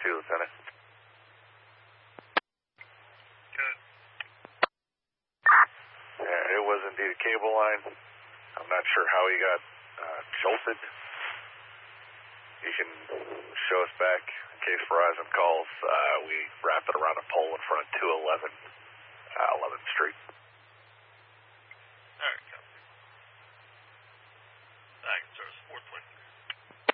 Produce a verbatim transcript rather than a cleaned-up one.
two, Lieutenant. Good. Yeah, it was indeed a cable line. I'm not sure how he got uh, jolted. You can show us back in case Verizon calls. Uh, we wrap it around a pole in front of two eleven, uh, eleventh Street.